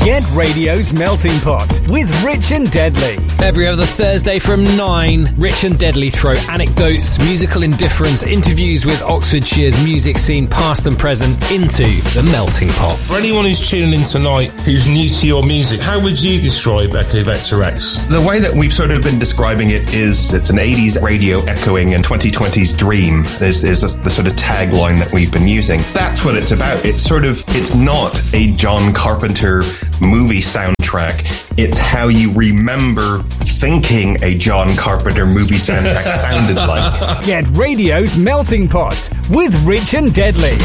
Get Radio's Melting Pot with Rich and Deadly. Every other Thursday from 9, Rich and Deadly throw anecdotes, musical indifference, interviews with Oxfordshire's music scene past and present into the Melting Pot. For anyone who's tuning in tonight who's new to your music, how would you describe Echo Vector X? The way that we've sort of been describing it is it's an 80s radio echoing in 2020's dream. There's the sort of tagline that we've been using. That's what it's about. It's not a John Carpenter movie soundtrack. It's how you remember thinking a John Carpenter movie soundtrack sounded like. Get Radio's Melting Pot with Rich and Deadly.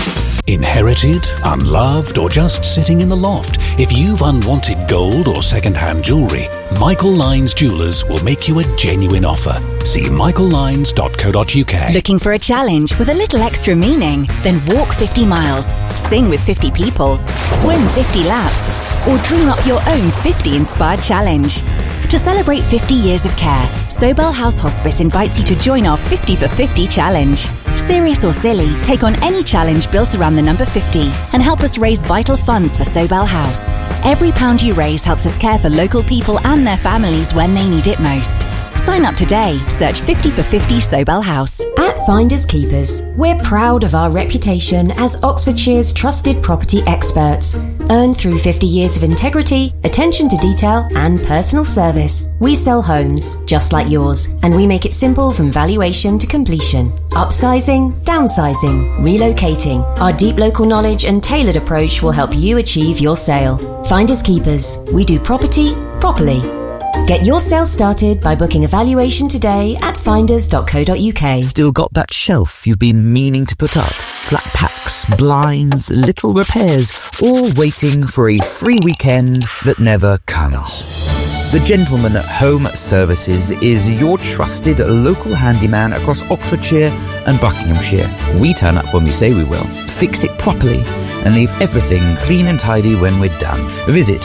Inherited, unloved, or just sitting in the loft? If you've unwanted gold or second-hand jewellery, Michael Lyons Jewellers will make you a genuine offer. See michaellyons.co.uk. Looking for a challenge with a little extra meaning? Then walk 50 miles, sing with 50 people, swim 50 laps, or dream up your own 50-inspired challenge. To celebrate 50 years of care, Sobel House Hospice invites you to join our 50 for 50 challenge. Serious or silly, take on any challenge built around the number 50 and help us raise vital funds for Sobel House. Every pound you raise helps us care for local people and their families when they need it most. Sign up today. Search 50 for 50 Sobel House. At Finders Keepers, we're proud of our reputation as Oxfordshire's trusted property experts. Earned through 50 years of integrity, attention to detail, and personal service. We sell homes just like yours, and we make it simple from valuation to completion. Upsizing, downsizing, relocating. Our deep local knowledge and tailored approach will help you achieve your sale. Finders Keepers. We do property properly. Get your sale started by booking a valuation today at finders.co.uk. Still got that shelf you've been meaning to put up? Flat packs, blinds, little repairs, all waiting for a free weekend that never comes. The Gentleman Home Services is your trusted local handyman across Oxfordshire and Buckinghamshire. We turn up when we say we will, fix it properly, and leave everything clean and tidy when we're done. Visit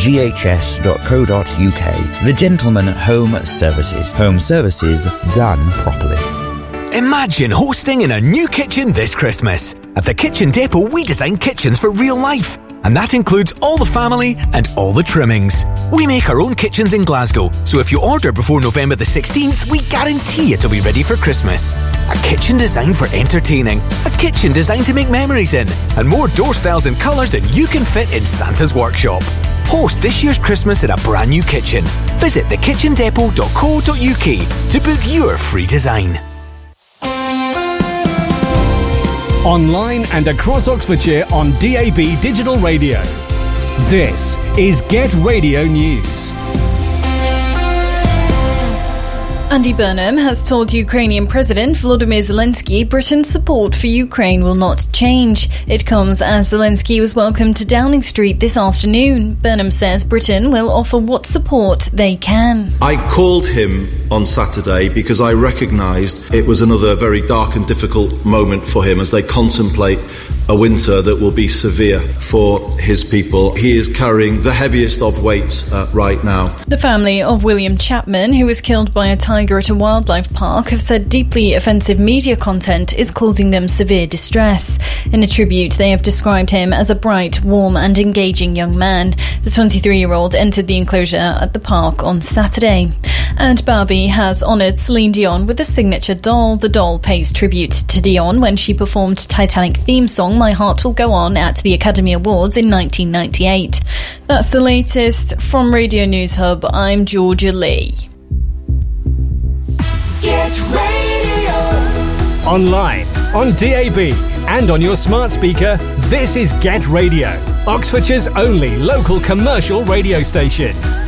theghs.co.uk. The Gentleman Home Services. Home services done properly. Imagine hosting in a new kitchen this Christmas. At the Kitchen Depot, we design kitchens for real life. And that includes all the family and all the trimmings. We make our own kitchens in Glasgow, so if you order before November the 16th, we guarantee it'll be ready for Christmas. A kitchen designed for entertaining, a kitchen designed to make memories in, and more door styles and colours than you can fit in Santa's workshop. Host this year's Christmas in a brand new kitchen. Visit thekitchendepot.co.uk to book your free design. Online and across Oxfordshire on DAB Digital Radio. This is Get Radio News. Andy Burnham has told Ukrainian President Volodymyr Zelensky Britain's support for Ukraine will not change. It comes as Zelensky was welcomed to Downing Street this afternoon. Burnham says Britain will offer what support they can. I called him on Saturday because I recognised it was another very dark and difficult moment for him as they contemplate a winter that will be severe for his people. He is carrying the heaviest of weights right now. The family of William Chapman, who was killed by a tiger at a wildlife park, have said deeply offensive media content is causing them severe distress. In a tribute, they have described him as a bright, warm and engaging young man. The 23-year-old entered the enclosure at the park on Saturday. And Barbie has honoured Celine Dion with a signature doll. The doll pays tribute to Dion when she performed Titanic theme song My Heart Will Go On at the Academy Awards in 1998. That's the latest from Radio News Hub. I'm Georgia Lee. Get Radio. Online, on DAB and on your smart speaker, this is Get Radio, Oxfordshire's only local commercial radio station.